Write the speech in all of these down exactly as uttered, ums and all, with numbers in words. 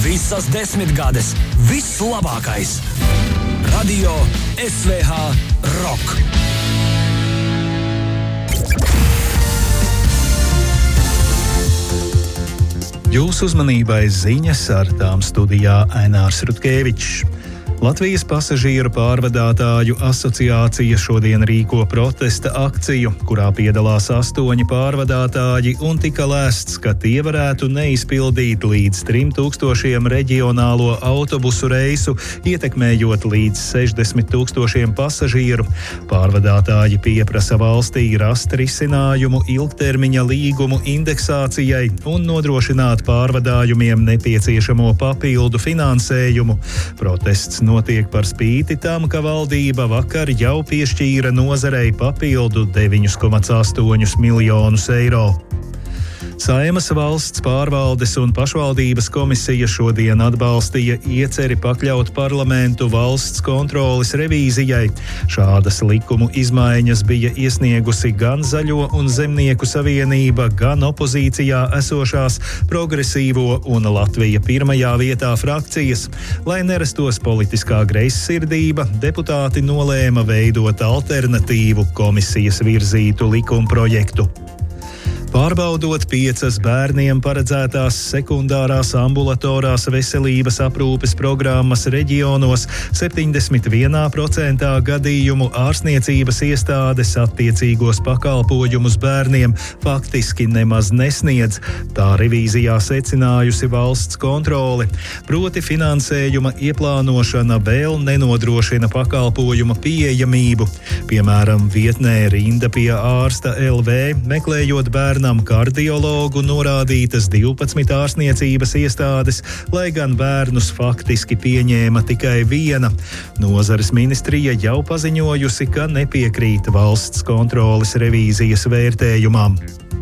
Visas desmitgades, viss labākais. Radio S V H Rock. Jūsu uzmanībai ziņas, ar tām studijā Ainārs Rutkevičs. Latvijas pasažieru pārvadātāju asociācija šodien rīko protesta akciju, kurā piedalās astoņi pārvadātāji, un tika lēsts, ka tie varētu neizpildīt līdz trim tūkstošiem reģionālo autobusu reisu, ietekmējot līdz sešdesmit tūkstošiem pasažieru. Pārvadātāji pieprasa valstī rast risinājumu ilgtermiņa līgumu indeksācijai un nodrošināt pārvadājumiem nepieciešamo papildu finansējumu. Protests notiek par spīti tam, ka valdība vakar jau piešķīra nozarei papildu deviņi komats astoņi miljonus eiro. Saeimas valsts pārvaldes un pašvaldības komisija šodien atbalstīja ieceri pakļaut parlamentu valsts kontroles revīzijai. Šādas likumu izmaiņas bija iesniegusi gan Zaļo un Zemnieku savienība, gan opozīcijā esošās Progresīvo un Latvija pirmajā vietā frakcijas. Lai nerastos politiskā greizsirdība, deputāti nolēma veidot alternatīvu komisijas virzītu likumprojektu. Pārbaudot piecas bērniem paredzētās sekundārās ambulatorās veselības aprūpes programmas reģionos, septiņdesmit vienā procentā gadījumu ārstniecības iestādes attiecīgos pakalpojumus bērniem faktiski nemaz nesniedz. Tā revīzijā secinājusi valsts kontrole. Proti finansējuma ieplānošana vēl nenodrošina pakalpojuma pieejamību. Piemēram, vietnē Rinda pie ārsta L V, meklējot bērnam kardiologu, norādītas divpadsmit ārstniecības iestādes, lai gan bērnus faktiski pieņēma tikai viena. Nozares ministrija jau paziņojusi, ka nepiekrīt valsts kontroles revīzijas vērtējumam.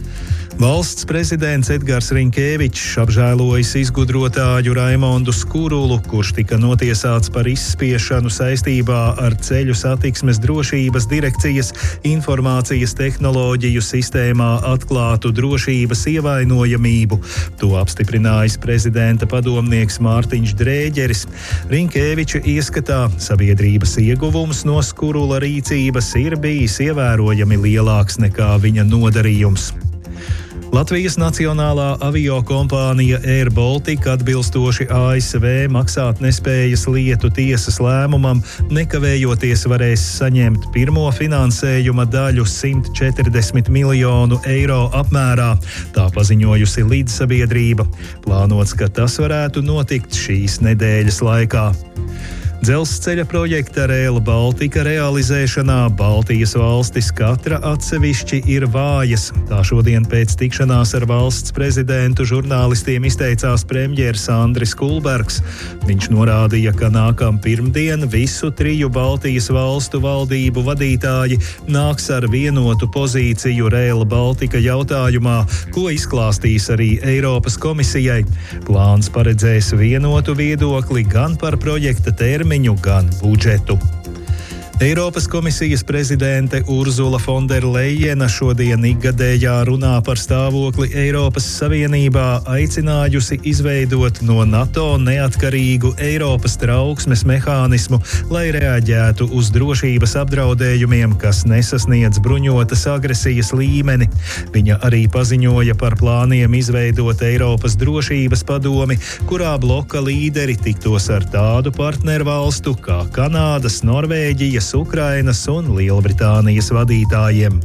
Valsts prezidents Edgars Rinkēvičs apžēlojis izgudrotāju Raimondu Skurulu, kurš tika notiesāts par izspiešanu saistībā ar Ceļu satiksmes drošības direkcijas informācijas tehnoloģiju sistēmā atklātu drošības ievainojamību. To apstiprinājis prezidenta padomnieks Mārtiņš Drēģeris. Rinkēviča ieskatā sabiedrības ieguvums no Skurula rīcības ir bijis ievērojami lielāks nekā viņa nodarījums. Latvijas Nacionālā aviokompānija Air Baltica atbilstoši A S V maksātnespējas lietu tiesas lēmumam nekavējoties varēs saņemt pirmo finansējuma daļu simt četrdesmit miljonu eiro apmērā. Tā paziņojusi līdzsabiedrība. Plānots, ka tas varētu notikt šīs nedēļas laikā. Dzelzceļa projekta Rail Baltica realizēšanā Baltijas valstis katra atsevišķi ir vājas. Tā šodien pēc tikšanās ar valsts prezidentu žurnālistiem izteicās premjers Andris Kulbergs. Viņš norādīja, ka nākam pirmdien visu triju Baltijas valstu valdību vadītāji nāks ar vienotu pozīciju Rail Baltica jautājumā, ko izklāstīs arī Eiropas komisijai. Plāns paredzēs vienotu viedokli gan par projekta termiņu, gan budžetu. Eiropas komisijas prezidente Urzula Fonderlejena šodien ikgadējā runā par stāvokli Eiropas Savienībā, aicinājusi izveidot no NATO neatkarīgu Eiropas trauksmes mehānismu, lai reaģētu uz drošības apdraudējumiem, kas nesasniedz bruņotas agresijas līmeni. Viņa arī paziņoja par plāniem izveidot Eiropas drošības padomi, kurā bloka līderi tiktos ar tādu partnervalstu kā Kanādas, Norvēģijas, Ukrainas un Lielbritānijas vadītājiem.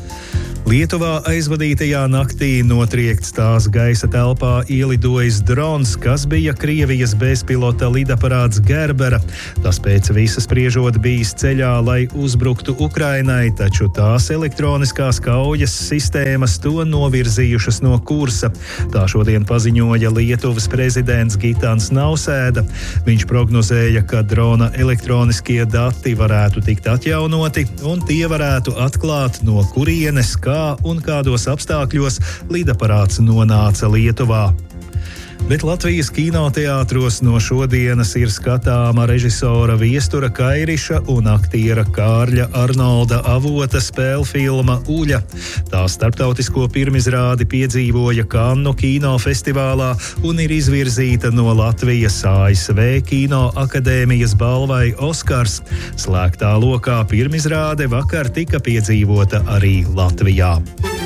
Lietuvā aizvadītajā naktī notriekts tās gaisa telpā ielidojis drons, kas bija Krievijas bezpilota lidaparāts Gerbera. Tas pēc visa spriežot bijis ceļā, lai uzbruktu Ukrainai, taču tās elektroniskās kaujas sistēmas to novirzījušas no kursa. Tā šodien paziņoja Lietuvas prezidents Gitans Nausēda. Viņš prognozēja, ka drona elektroniskie dati varētu tikt atjaunoti un tie varētu atklāt, no kurienes, kā un kādos apstākļos lidaparāts nonāca Lietuvā. Bet Latvijas kinoteātros no šodienas ir skatāma režisora Viestura Kairiša un aktiera Kārļa Arnolda Avota spēlfilma Uļa. Tā starptautisko pirmizrādi piedzīvoja Kannu kinofestivālā un ir izvirzīta no Latvijas A S V Kino akadēmijas balvai Oskars. Slēgtā lokā pirmizrāde vakar tika piedzīvota arī Latvijā.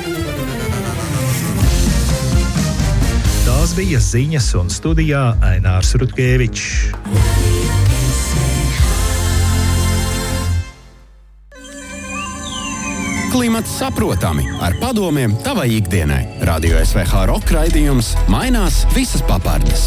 Tās bija ziņas un studijā Ainārs Rutkevičs. Klimats saprotami ar padomiem tavai ikdienai. Radio S V H rock raidījums mainās visas papardes.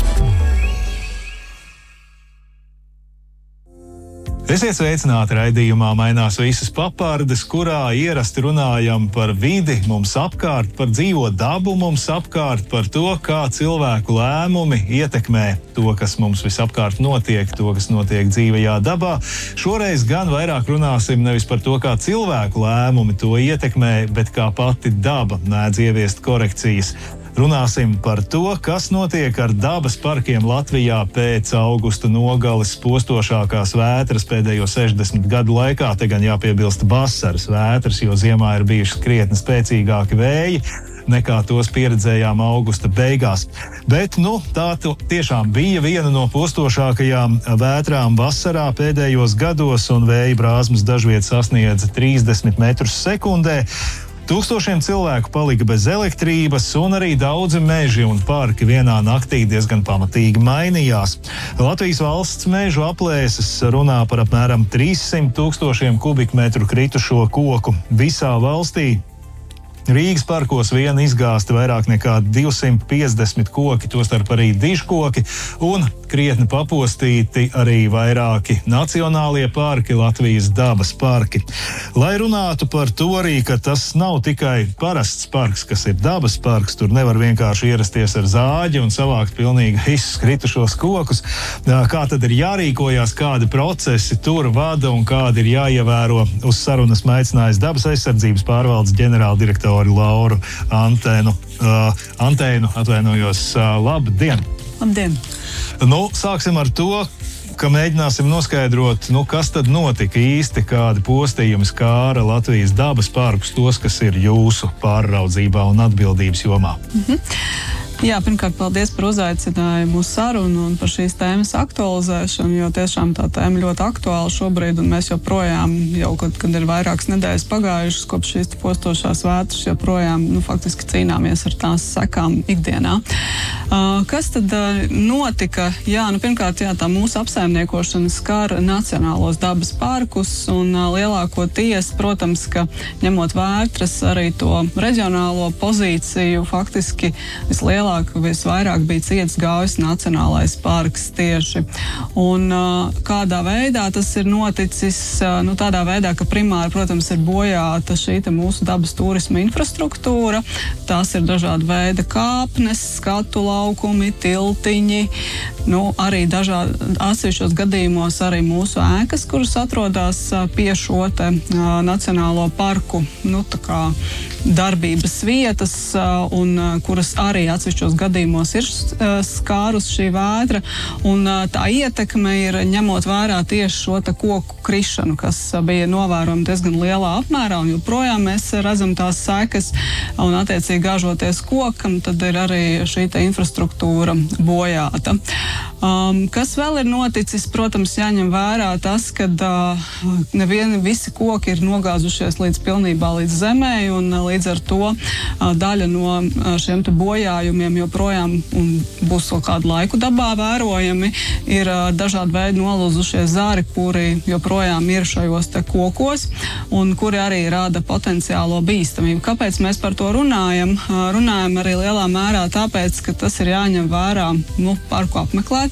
Esiet sveicināti raidījumā Mainās visas papardes, kurā ierasti runājam par vidi mums apkārt, par dzīvo dabu mums apkārt, par to, kā cilvēku lēmumi ietekmē to, kas mums visapkārt notiek, to, kas notiek dzīvajā dabā. Šoreiz gan vairāk runāsim nevis par to, kā cilvēku lēmumi to ietekmē, bet kā pati daba mēdz ieviest korekcijas. Runāsim par to, kas notiek ar dabas parkiem Latvijā pēc augusta nogales postošākās vētras pēdējo sešdesmit gadu laikā. Te gan jāpiebilst vasaras vētras, jo ziemā ir bijuši krietni spēcīgāki vēji nekā tos pieredzējām augusta beigās. Bet, nu, tā tiešām bija viena no postošākajām vētrām vasarā pēdējos gados, un vēja brāzmas dažviet sasniedza trīsdesmit metrus sekundē. Tūkstošiem cilvēku palika bez elektrības, un arī daudzi meži un parki vienā naktī diezgan pamatīgi mainījās. Latvijas valsts mežu aplēses runā par apmēram trīssimt tūkstošiem kubikmetru kritušo koku visā valstī. Rīgas parkos vien izgāsti vairāk nekā divsimt piecdesmit koki, tostarp arī dižkoki, un krietni papostīti arī vairāki nacionālie parki, Latvijas dabas parki. Lai runātu par to arī, ka tas nav tikai parasts parks, kas ir dabas parks, tur nevar vienkārši ierasties ar zāģi un savākt pilnīgi visus kritušos kokus. Kā tad ir jārīkojās, kādi procesi tur vada un kādi ir jāievēro, uz sarunas aicinājis dabas aizsardzības pārvaldes ģenerāldirektora Lauru Antēnu. Uh, Antēnu, atvainojos, uh, labdien! Labdien! Nu, sāksim ar to, ka mēģināsim noskaidrot, nu, kas tad notika īsti, kādi postījumi skāra Latvijas dabas parkus, tos, kas ir jūsu pārraudzībā un atbildības jomā. Mhm. Jā, pirmkārt, paldies par uzaicinājumu uz sarunu un par šīs tēmas aktualizēšanu, jo tiešām tā tēma ļoti aktuāla šobrīd, un mēs joprojām, jau kad, kad ir vairākas nedēļas pagājušas, kopš šīs postošās vētras, joprojām, nu, faktiski cīnāmies ar tās sekām ikdienā. Uh, kas tad uh, notika? Jā, nu, pirmkārt, jā, tā mūsu apsaimniekošana skar nacionālos dabas parkus, un uh, lielākoties, protams, ka ņemot vētras arī to reģionālo pozīciju, faktiski vislielākais visvairāk bija ciets Gaujas nacionālais parks tieši. Un uh, kādā veidā tas ir noticis? Uh, nu, tādā veidā, ka primāri, protams, ir bojāta šī te mūsu dabas turisma infrastruktūra. Tās ir dažāda veida kāpnes, skatu laukumi, tiltiņi, nu, arī dažādi atsevišķos gadījumos arī mūsu ēkas, kuras atrodas uh, pie šo te uh, nacionālo parku, nu, tā kā darbības vietas, uh, un uh, kuras arī atsevišķos gadījumos ir skārus šī vētra, un tā ietekme ir ņemot vērā tieši šo te koku krišanu, kas bija novērojama diezgan lielā apmērā, un joprojām mēs redzam tās sekas, un attiecīgi gāžoties kokam, tad ir arī šī te infrastruktūra bojāta. Um, kas vēl ir noticis, protams, jāņem vērā tas, ka uh, nevieni visi koki ir nogāzušies līdz pilnībā līdz zemē, un uh, līdz ar to uh, daļa no uh, šiem te bojājumiem joprojām un būs vēl kādu laiku dabā vērojami, ir uh, dažādi veidi nolūzušie zari, kuri joprojām ir šajos te kokos, un kuri arī rada potenciālo bīstamību. Kāpēc mēs par to runājam? Uh, runājam arī lielā mērā tāpēc, ka tas ir jāņem vērā, nu, parku apmeklēt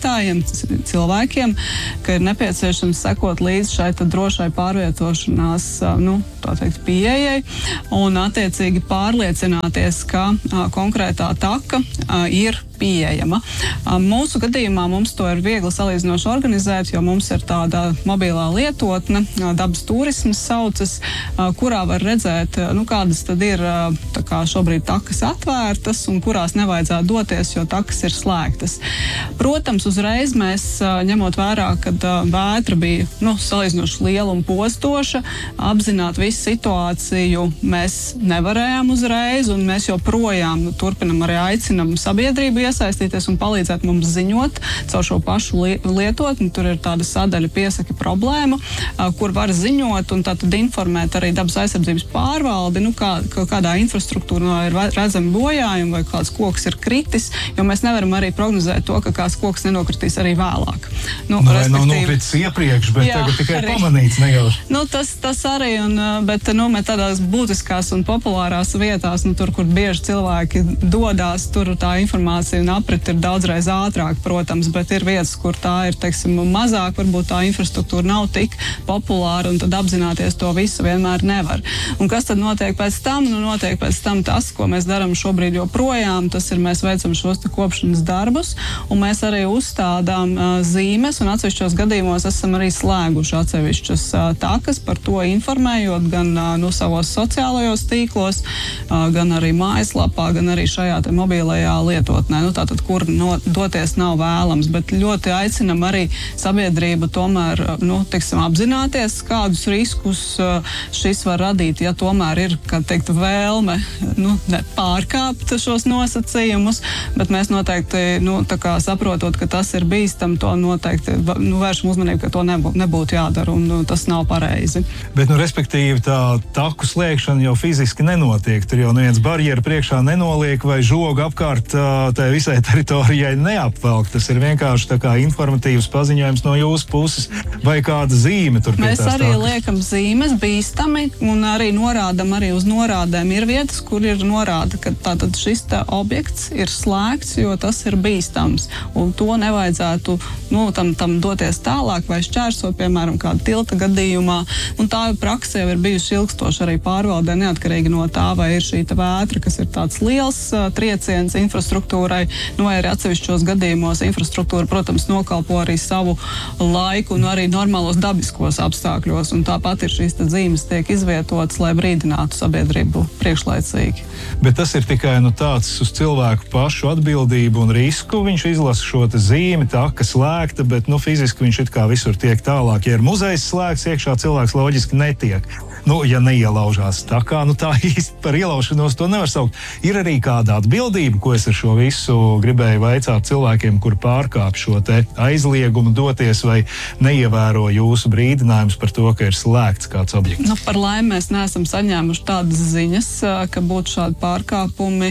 cilvēkiem, ka ir nepieciešams sekot līdz šai tad drošai pārvietošanās, nu, tā teikt, pieejai, un attiecīgi pārliecināties, ka a, konkrētā taka a, ir pieejama. Mūsu gadījumā mums to ir viegli salīdzinoši organizēt, jo mums ir tāda mobilā lietotne, dabas turismas saucas, kurā var redzēt, nu, kādas tad ir tā kā šobrīd takas atvērtas un kurās nevajadzētu doties, jo takas ir slēgtas. Protams, uzreiz mēs, ņemot vērā, kad vētra bija, nu, salīdzinoši liela un postoša, apzināt visu situāciju mēs nevarējām uzreiz, un mēs joprojām nu, turpinam arī aicinam sabiedrību iesaistīties un palīdzēt mums ziņot caur šo pašu li lietotni. Tur ir tāda sadaļa piesaki problēmu, kur var ziņot un tātad informēt arī dabas aizsardzības pārvaldi, nu, kā, kādā infrastruktūrā ir redzami bojājumi vai kāds koks ir kritis, jo mēs nevaram arī prognozēt to, ka kāds koks nenokritīs arī vēlāk. Nu, nu, vai nav nokritis iepriekš, bet jā, tagad tikai arī pamanīts nejauši. Nu, tas, tas arī, un, bet nu, mēs tādās būtiskās un populārās vietās, nu, tur, kur bieži cilvēki dodās, tur tā informācija un aprit ir daudzreiz ātrāk, protams, bet ir vietas, kur tā ir, teiksim, mazāk, varbūt tā infrastruktūra nav tik populāra, un tad apzināties to visu vienmēr nevar. Un kas tad notiek pēc tam? Nu, notiek pēc tam tas, ko mēs darām šobrīd joprojām, tas ir, mēs veicam šos te kopšanas darbus, un mēs arī uzstādām uh, zīmes, un atsevišķos gadījumos esam arī slēguši atsevišķas uh, takas, par to informējot gan uh, nu, savos sociālajos tīklos, uh, gan arī mājaslapā, gan arī šajā te mobilajā lietotnē. Nu, tātad, kur no, doties nav vēlams, bet ļoti aicinam arī sabiedrību tomēr, nu, teiksim, apzināties, kādus riskus uh, šis var radīt, ja tomēr ir, kā teikt, vēlme, nu, ne, pārkāpt šos nosacījumus, bet mēs noteikti, nu, tā kā saprotot, ka tas ir bīstam, to noteikti, nu, vēršam uzmanību, ka to nebū, nebūtu jādara, un nu, tas nav pareizi. Bet, nu, respektīvi, tā taku slēgšana jau fiziski nenotiek. Tur jau neviens barjeru priekšā nenoliek vai žogu apkārt tai visai teritorijai neapvelk. Tas ir vienkārši tā kā informatīvs paziņojums no jūsu puses vai kāda zīme tur pie mēs tās arī takas. Liekam zīmes bīstami un arī norādam arī uz norādēm. Ir vietas, kur ir norāda, ka tātad šis tā objekts ir slēgts, jo tas ir bīstams. Un to nevajadzētu, nu, tam, tam doties tālāk vai šķērsot, piemēram, kāda tilta gadījumā. Un tā praksa jau ir bijusi ilgstoši arī pārvaldē, neatkarīgi no tā, vai ir šī vētra, kas ir tāds liels uh, trieciens infrastruktūrai, nu, vai arī atsevišķos gadījumos infrastruktūra, protams, nokalpo arī savu laiku un arī normālos dabiskos apstākļos. Un tāpat ir šīs zīmes tiek izvietotas, lai brīdinātu sabiedrību priekšlaicīgi. Bet tas ir tikai nu, tāds uz cilvēku pašu atbildību un risku. Viņš izlasa šo te zīmi, taka slēgta, bet nu, fiziski viņš it kā visur tiek tālāk. Ja ir muzejs slēgts, iekšā cilvēks loģiski netiek. Nu, ja neielaužās tā kā, nu tā īsti par ielaušanos to nevar saukt. Ir arī kāda atbildība, ko es ar šo visu gribēju vaicāt cilvēkiem, kur pārkāp šo te aizliegumu doties vai neievēro jūsu brīdinājumus par to, ka ir slēgts kāds objekts? Nu, par laimi mēs neesam saņēmuši tādas ziņas, ka būtu šādi pārkāpumi.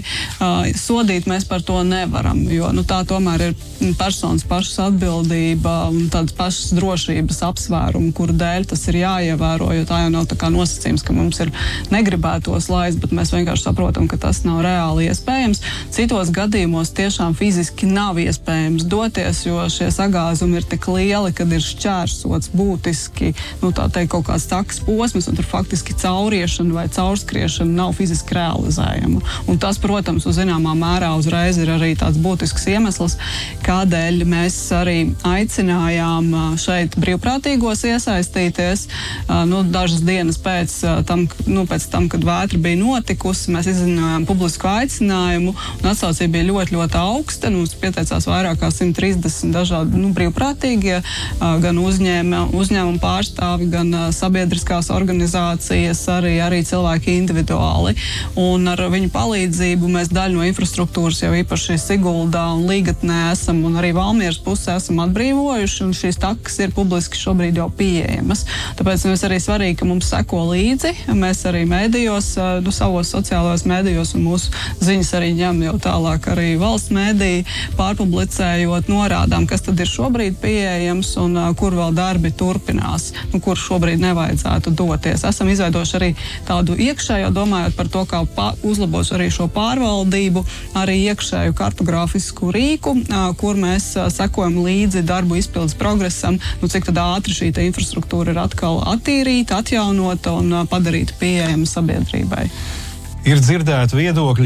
Sodīt mēs par to nevaram, jo nu, tā tomēr ir personas pašas atbildība un tādas pašas drošības apsvērumi, kuru dēļ tas ir jāievēro, jo tā jau nav tā kā nosacījums, ka mums ir negribētos laist, bet mēs vienkārši saprotam, ka tas nav reāli iespējams. Citos gadījumos tiešām fiziski nav iespējams doties, jo šie sagāzumi ir tik lieli, kad ir šķērsots būtiski, nu tā teikt, kaut kāds takas posms, un tur faktiski cauriešana vai caurskriešana nav fiziski realizējama. Un tas, protams, uz zināmā mērā uzreiz ir arī tāds būtisks iemesls, kādēļ mēs arī aicinājām šeit brīvprātīgos iesaistīties. Nu, dažas dienas pēc tam, nu, pēc tam, kad vētra bija notikusi, mēs izzinājām publisku aicinājumu, un atsaucība bija ļoti, ļoti augsta. Mums pieteicās vairāk kā simt trīsdesmit dažādi nu, brīvprātīgie, gan uzņēma, uzņēmuma pārstāvi, gan sabiedriskās organizācijas, arī, arī cilvēki individuāli. Un ar viņu palīdzību mēs daļu no infrastruktūras jau īpaši Siguldā un Līgatnē esam, un arī Valmieras pusē esam atbrīvojuši, un šīs takas ir publiski šobrīd jau pieejamas. Tāpēc mums arī svarīgi, ka mums seko līdzi. Mēs arī mēdījos, nu, savos sociālajos mēdījos, un mūsu ziņas arī ņem jau tālāk arī valsts mēdīji, pārpublicējot, norādām, kas tad ir šobrīd pieejams un uh, kur vēl darbi turpinās, nu, kur šobrīd nevajadzētu doties. Esam izveidojuši arī tādu iekšējo, domājot par to, kā uzlabos arī šo pārvaldību, arī iekšēju kartogrāfisku rīku, uh, kur mēs uh, sekojam līdzi darbu izpildes progresam, nu, cik tad ātri šī te infrastruktūra ir atkal attīrīta, atjaunota un uh, padarīta pieejama sabiedrībai. Ir dzirdēti viedokļi,